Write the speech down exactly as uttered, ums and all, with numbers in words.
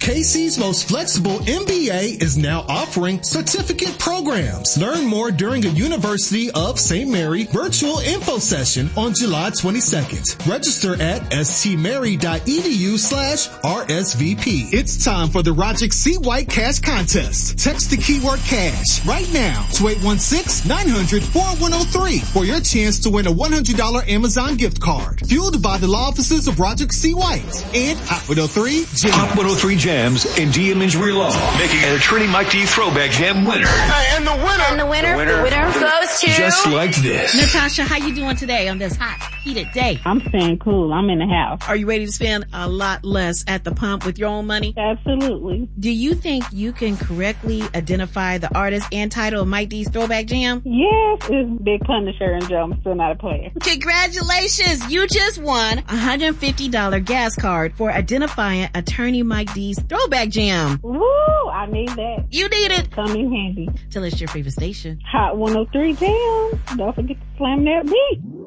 K C's most flexible M B A is now offering certificate programs. Learn more during a University of Saint Mary virtual info session on July twenty-second. Register at stmary.edu slash RSVP. It's time for the Roger C. White Cash Contest. Text the keyword cash right now to eight one six, nine hundred, four one zero three for your chance to win a one hundred dollars Amazon gift card. Fueled by the law offices of Roger C. White and Hot one oh three Jams. Hot one oh three Jams and D M Injury Law, making an attorney Mike D Throwback Jam winner. Hey, and the winner, and the winner, the winner, the winner goes to just like this. Natasha, how you doing today on this hot, heated day? I'm staying cool. I'm in the house. Are you ready to spend a lot less at the pump with your own money? Absolutely. Do you think you can correctly identify the artist and title of Mike D's Throwback Jam? Yes, it's Big Punisher and Joe. I'm still not a player. Congratulations! You just won a one hundred fifty dollars gas card for identifying attorney Mike D's Throwback Jam. Woo! I need that. You need it. Come in handy. Tell us your favorite station. Hot one oh three Jams. Don't forget to slam that beat.